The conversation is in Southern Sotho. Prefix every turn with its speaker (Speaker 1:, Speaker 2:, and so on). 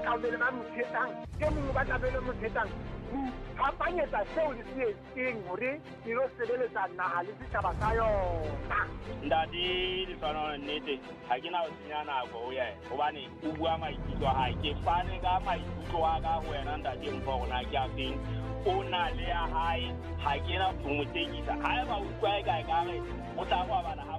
Speaker 1: tlabe ba mothetang ke mongwe ba tlabe le mothetang phapanyetsa seo le se etseng hore ke lo sebeletsa naha le setjhaba sa yona.
Speaker 2: Ntate Lefano nnete ha ke na ho senya nako ho yena hobane o bua maikutlo a hae ke fane ka maikutlo a ka ho wena ntate Mpho rona ke a feng o na le a hae ha ke na ho mo tsekisa ha ba utlwa e ka re o tla go bana